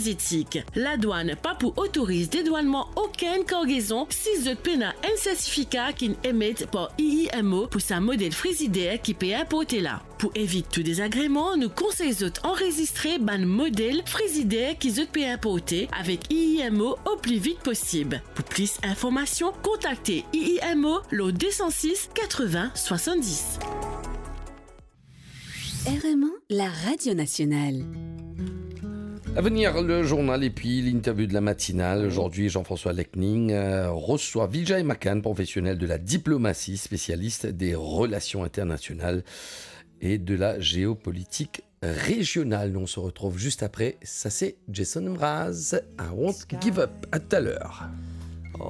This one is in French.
éthiques. La douane pas pour autoriser dédouanement aucune cargaison si vous pena un certificat qui émet par IIMO pour sa modèle frigidaire qui peut importer là. Pour éviter tout désagrément, nous conseillons d'enregistrer ban modèle frigidaire qui peut importer avec IIMO au plus vite possible. Pour plus d'informations, contactez IIMO le 206 80 70. RMA, la radio nationale. À venir, le journal et puis l'interview de la matinale. Aujourd'hui, Jean-François Lecning reçoit Vijay Makan, professionnel de la diplomatie, spécialiste des relations internationales et de la géopolitique régionale. Nous, on se retrouve juste après. Ça, c'est Jason Mraz. I won't give up. À tout à l'heure.